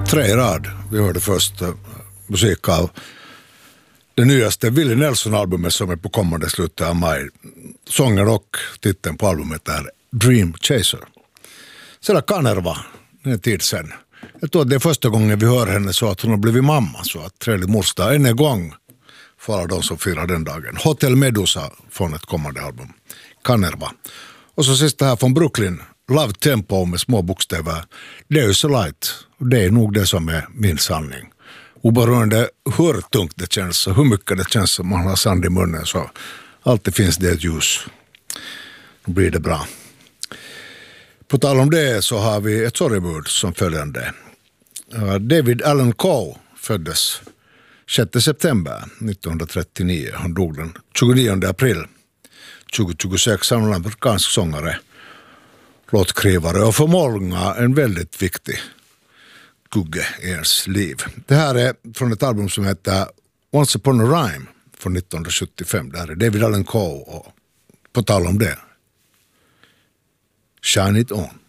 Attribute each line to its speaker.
Speaker 1: tre i rad. Vi hörde först musik av det nyaste Willie Nelson-albumet som är på kommande slutet av maj. Sången och titeln på albumet är Dream Chaser. Sedan Kanerva, en tid sen. Jag tror att det är första gången vi hör henne så att hon har blivit mamma. Så att trevlig morsdag en gång för alla de som firar den dagen. Hotel Medusa från ett kommande album. Kanerva. Och så sista här från Brooklyn. Love Tempo med små bokstäver. There's a light. Det är nog det som är min sanning. Oberoende hur tungt det känns och hur mycket det känns som man har sand i munnen så alltid finns det ett ljus. Då blir det bra. På tal om det så har vi ett sorgebud som följande. David Allan Coe föddes 6 september 1939. Han dog den 29 april 2026. Han var en amerikansk sångare, låtskrivare och för många en väldigt viktig kugge i ens liv. Det här är från ett album som heter Once upon a Rhyme från 1975. Det här är David Allan Coe och på tal om det, Shine It On.